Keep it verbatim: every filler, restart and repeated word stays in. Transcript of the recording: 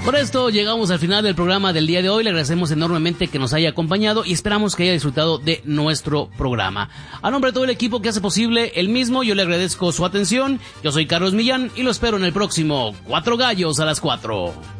Por esto llegamos al final del programa del día de hoy. Le agradecemos enormemente que nos haya acompañado y esperamos que haya disfrutado de nuestro programa. A nombre de todo el equipo que hace posible el mismo, yo le agradezco su atención. Yo soy Carlos Millán y lo espero en el próximo Cuatro Gallos a las cuatro.